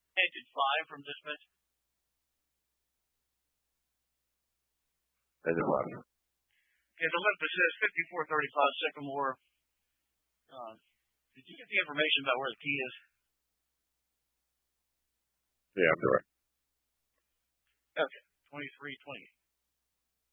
Did 5 from dispatch? Engine 5. Okay, the Olympus says 5435 Sycamore. Did you get the information about where the key is? Yeah, I'm sorry. Okay, 2328.